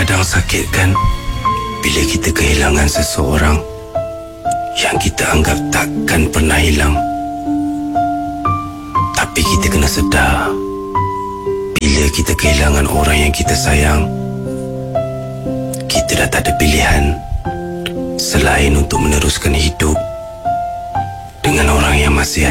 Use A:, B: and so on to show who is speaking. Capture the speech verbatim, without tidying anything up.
A: Kadang sakit kan bila kita kehilangan seseorang yang kita anggap takkan pernah hilang. Tapi kita kena sedar, bila kita kehilangan orang yang kita sayang, kita dah tak ada pilihan selain untuk meneruskan hidup dengan orang yang masih